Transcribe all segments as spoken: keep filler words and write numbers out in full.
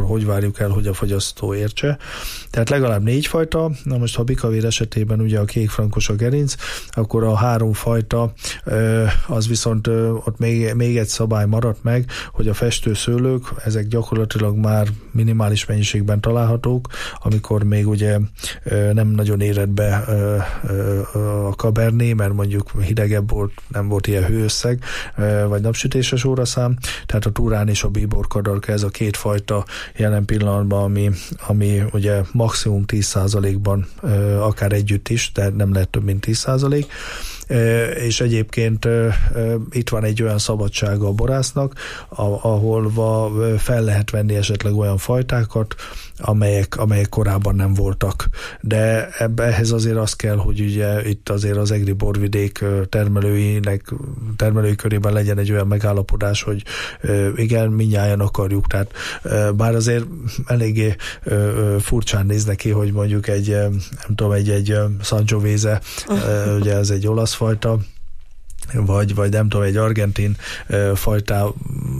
hogy várjuk el, hogy a fogyasztó értse. Tehát legalább négy fajta, na most ha bikavér esetében ugye a kékfrankos a gerinc, akkor a három fajta, az viszont ott még, még egy szabály maradt meg, hogy a festőszőlők, ezek gyakorlatilag már minimális mennyiségben találhatók, amikor még ugye nem nagyon éred be a kaberné, mert mondjuk hidegebb volt, nem volt ilyen hőösszeg, vagy napsütéses óraszám, tehát a turán és a bíbor kadarka, ez a két fajta jelen pillanatban, ami, ami ugye maximum tíz százalékban akár együtt is, de nem lehet több mint tíz százalék, és egyébként itt van egy olyan szabadsága a borásznak, ahol fel lehet venni esetleg olyan fajtákat, amelyek, amelyek korábban nem voltak. De ebbe, ehhez azért az kell, hogy ugye itt azért az egri borvidék termelőinek, termelői körében legyen egy olyan megállapodás, hogy igen, mindnyájan akarjuk. Tehát bár azért eléggé furcsán néz neki, hogy mondjuk egy, nem tudom, egy, egy Sangiovese, ugye ez egy olasz fajta, vagy, vagy nem tudom, egy argentin fajtának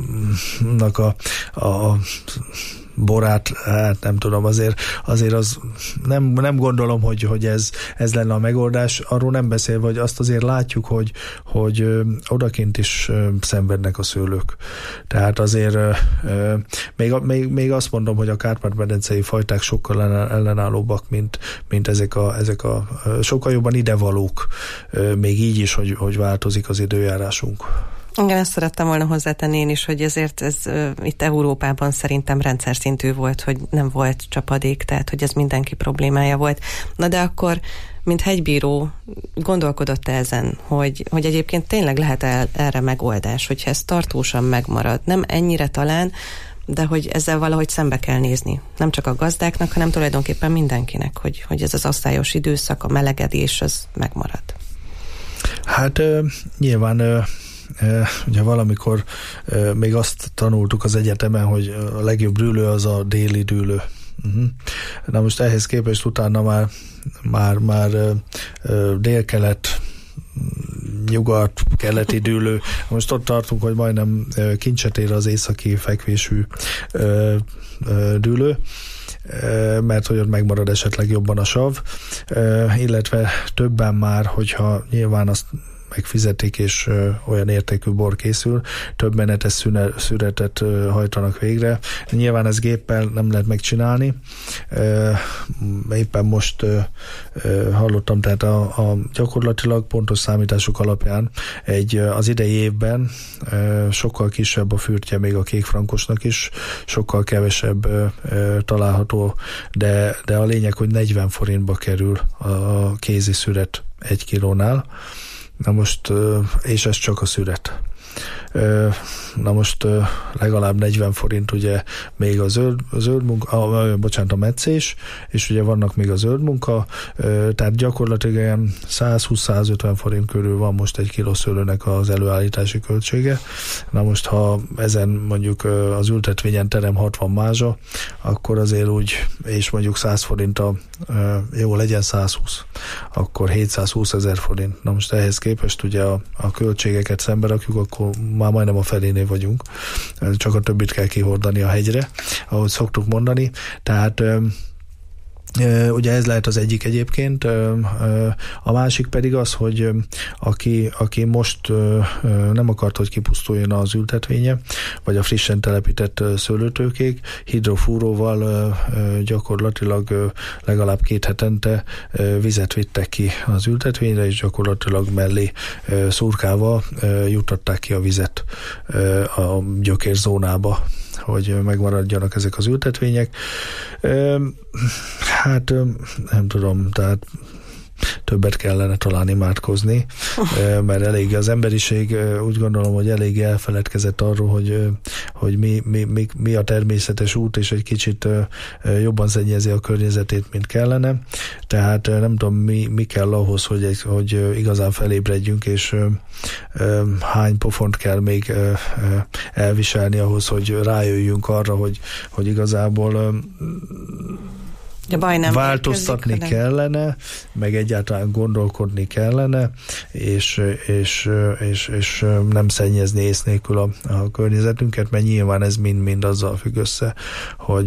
a, a borát, hát nem tudom, azért, azért az nem, nem gondolom, hogy, hogy ez, ez lenne a megoldás. Arról nem beszélve, hogy azt azért látjuk, hogy, hogy odakint is szenvednek a szőlők. Tehát azért még, még, még azt mondom, hogy a Kárpát-medencei fajták sokkal ellenállóbbak, mint, mint ezek, a, ezek a sokkal jobban idevalók, még így is, hogy, hogy változik az időjárásunk. Igen, ezt szerettem volna hozzátenni én is, hogy ezért ez uh, itt Európában szerintem rendszer szintű volt, hogy nem volt csapadék, tehát hogy ez mindenki problémája volt. Na de akkor, mint hegybíró, gondolkodott-e ezen, hogy, hogy egyébként tényleg lehet el, erre megoldás, hogyha ez tartósan megmarad, nem ennyire talán, de hogy ezzel valahogy szembe kell nézni. Nem csak a gazdáknak, hanem tulajdonképpen mindenkinek, hogy, hogy ez az asztályos időszak, a melegedés, az megmarad. Hát uh, nyilván uh, Uh, ugye valamikor uh, még azt tanultuk az egyetemen, hogy a legjobb dűlő az a déli dűlő. Uh-huh. Na most ehhez képest utána már, már, már uh, uh, délkelet, nyugat, keleti dűlő. Most ott tartunk, hogy majdnem uh, kincset ér az északi fekvésű uh, uh, dűlő, mert hogy ott megmarad esetleg jobban a sav, uh, illetve többen már, hogyha nyilván azt megfizetik, és ö, olyan értékű bor készül, több menetes szüne, szüretet ö, hajtanak végre. Nyilván ez géppel nem lehet megcsinálni. Ö, éppen most ö, ö, hallottam, tehát a, a gyakorlatilag pontos számítások alapján egy az idei évben ö, sokkal kisebb a fürtje még a kékfrankosnak is, sokkal kevesebb ö, ö, található, de, de a lényeg, hogy negyven forintba kerül a, a kézi szüret egy kilónál. Na most, és ez csak a szüret. Na most legalább negyven forint ugye még a zöld, a zöld munka, a, bocsánat, a meccés, és ugye vannak még a zöld munka, tehát gyakorlatilag ilyen százhúsz-százötven forint körül van most egy kiló szőlőnek az előállítási költsége. Na most, ha ezen mondjuk az ültetvényen terem hatvan mázsa, akkor azért úgy, és mondjuk száz forint a, jó, legyen százhúsz, akkor hétszázhúsz ezer forint. Na most ehhez képest ugye a, a költségeket szembe rakjuk, akkor már majdnem a felénél vagyunk, csak a többit kell kihordani a hegyre, ahogy szoktuk mondani. Tehát ugye ez lehet az egyik egyébként, a másik pedig az, hogy aki, aki most nem akart, hogy kipusztuljon az ültetvénye, vagy a frissen telepített szőlőtőkék, hidrofúróval gyakorlatilag legalább két hetente vizet vittek ki az ültetvényre, és gyakorlatilag mellé szurkával juttatták ki a vizet a gyökérzónába, hogy megmaradjanak ezek az ültetvények. Hát nem tudom, tehát többet kellene talán imádkozni, mert elég az emberiség, úgy gondolom, hogy elég elfeledkezett arról, hogy, hogy mi, mi, mi, mi a természetes út, és egy kicsit jobban szennyezi a környezetét, mint kellene. Tehát nem tudom, mi, mi kell ahhoz, hogy, egy, hogy igazán felébredjünk, és hány pofont kell még elviselni ahhoz, hogy rájöjjünk arra, hogy, hogy igazából változtatni kellene, meg egyáltalán gondolkodni kellene, és, és, és, és nem szennyezni ész nélkül a, a környezetünket, mert nyilván ez mind-mind azzal függ össze, hogy